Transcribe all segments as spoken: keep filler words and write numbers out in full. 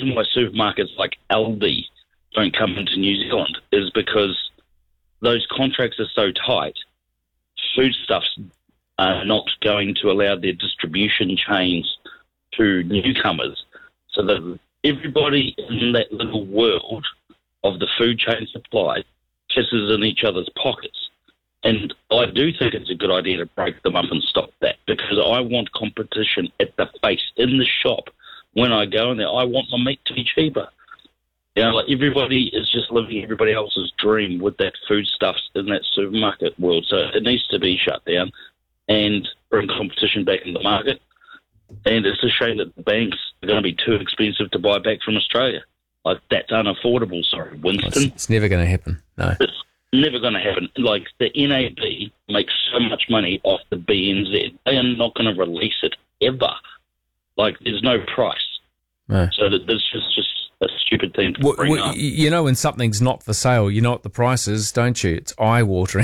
reason why supermarkets like Aldi don't come into New Zealand is because those contracts are so tight, foodstuffs are not going to allow their distribution chains to newcomers. So that everybody in that little world of the food chain supply kisses in each other's pockets. And I do think it's a good idea to break them up and stop that, because I want competition at the face, in the shop. When I go in there, I want my meat to be cheaper. You know, like everybody is just living everybody else's dream with that foodstuffs in that supermarket world. So it needs to be shut down and bring competition back in the market. And it's a shame that the banks are going to be too expensive to buy back from Australia. Like, that's unaffordable, sorry, Winston. It's, it's never going to happen, no. It's never going to happen. Like, the N A B makes so much money off the B N Z. They are not going to release it ever. Like, there's no price. No. So that this is just a stupid thing to well, bring well, up. You know, when something's not for sale, you know what the price is, don't you? It's eye-watering.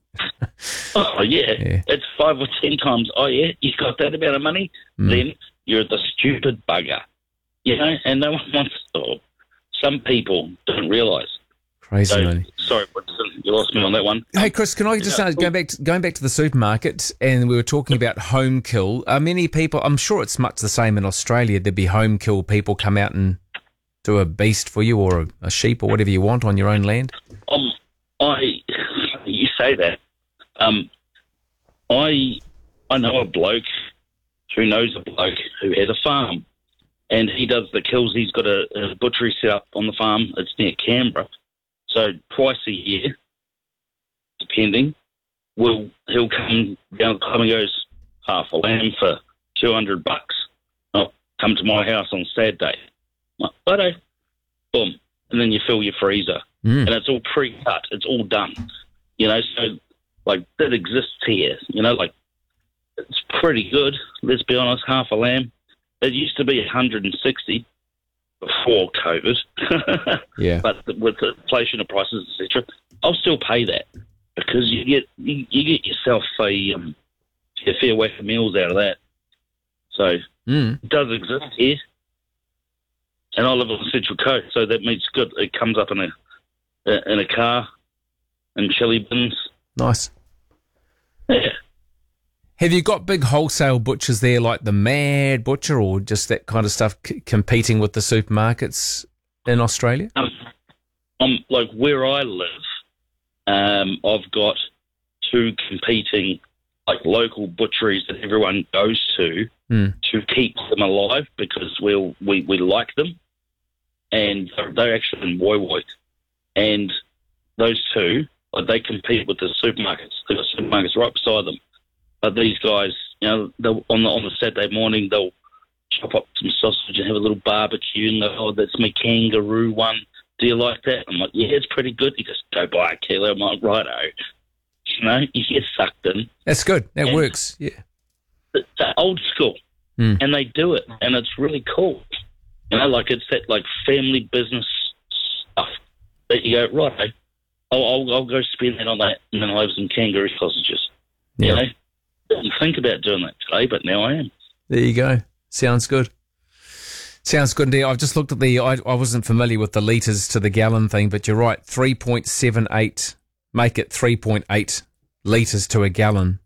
Oh, yeah. yeah. It's five or ten times, oh, yeah, you've got that amount of money? Mm. Then you're the stupid bugger. You know, and no one wants to. Some people don't realise. Crazy so, money. Sorry, Winston, you lost me on that one. Hey, Chris, can I just Yeah. uh, go back to, going back to the supermarket, and we were talking about home kill. Are many people, I'm sure it's much the same in Australia, there'd be home kill people come out and do a beast for you, or a, a sheep, or whatever you want on your own land? Um, I, you say that. Um, I, I know a bloke who knows a bloke who has a farm, and he does the kills. He's got a, a butchery set up on the farm. It's near Canberra. So twice a year, depending, will he'll come down the club and goes, half a lamb for two hundred bucks. I'll come to my house on Saturday. I'm like, righto. Boom. And then you fill your freezer. Mm. And it's all pre-cut. It's all done. You know, so, like, that exists here. You know, like, it's pretty good, let's be honest, half a lamb. It used to be one hundred sixty before COVID. Yeah. But with the inflation of prices, et cetera, I'll still pay that, because you get you, you get yourself a, um, a fair whack of meals out of that. So Mm. it does exist here. And I live on the Central Coast, so that means good. It comes up in a in a car, in chili bins. Nice. Yeah. Have you got big wholesale butchers there, like the Mad Butcher, or just that kind of stuff c- competing with the supermarkets in Australia? Um, um, like where I live, um, I've got two competing, like, local butcheries that everyone goes to Mm. to keep them alive, because we'll, we we like them, and they're, they're actually in Woiwoit. And those two, like, they compete with the supermarkets. They've got supermarkets right beside them. But these guys, you know, they'll, on the on the Saturday morning, they'll chop up some sausage and have a little barbecue, and go, oh, that's my kangaroo one. Do you like that? I'm like, yeah, it's pretty good. You just go buy a kilo. I'm like, righto. You know, you get sucked in. That's good. That And- works. Yeah. It's old school, Mm. and they do it, and it's really cool. You know, like, it's that, like, family business stuff that you go, righto, I'll, I'll, I'll go spend that on that, and then I'll have some kangaroo sausages. Yeah. You know, didn't think about doing that today, but now I am. There you go. Sounds good. Sounds good indeed. I've just looked at the, I, I wasn't familiar with the litres to the gallon thing, but you're right, three point seven eight, make it three point eight litres to a gallon.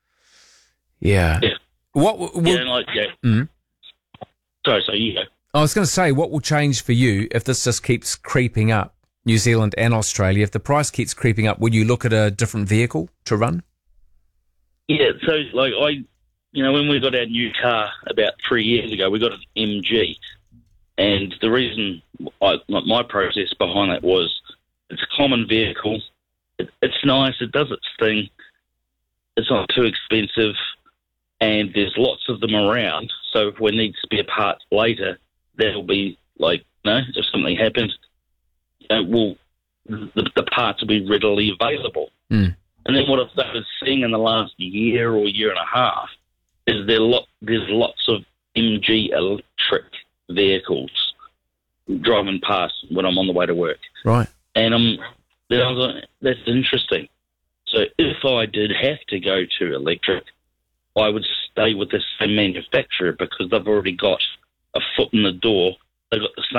Yeah. Yeah. What w- will, Yeah, and like, yeah. Mm. Sorry, so you go. I was going to say, what will change for you if this just keeps creeping up, New Zealand and Australia? If the price keeps creeping up, would you look at a different vehicle to run? Yeah, so, like, I, you know, when we got our new car about three years ago, we got an M G. And the reason, I, like, my process behind that was, it's a common vehicle. It, it's nice. It does its thing. It's not too expensive. And there's lots of them around. So if we need spare parts later, that'll be, like, you know, if something happens, you know, we'll, the, the parts will be readily available. Mm. And then what I've started seeing in the last year or year and a half is there lot, there's lots of M G electric vehicles driving past when I'm on the way to work. Right. And um, then I was like, that's interesting. So if I did have to go to electric, I would stay with the same manufacturer, because they've already got a foot in the door. They've got the